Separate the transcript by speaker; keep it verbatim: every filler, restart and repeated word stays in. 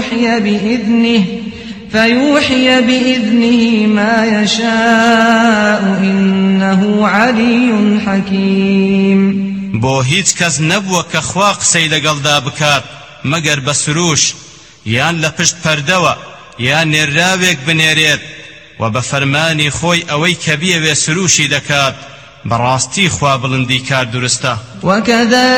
Speaker 1: فيوحي بإذنه فيوحي بإذنه ما يشاء إنه علي حكيم.
Speaker 2: بۆ هیچ کەس نەبووە کە خوا قسەی لەگەڵدا بکات مەگەر بە سروش یان لە پشت پەردەوە یان نێراوێک بنێرێت و بە فەرمانی خۆی ئەوەی کە بیەوێ سروشی دەکات. بەڕاستی خوا بڵندی کار درستە.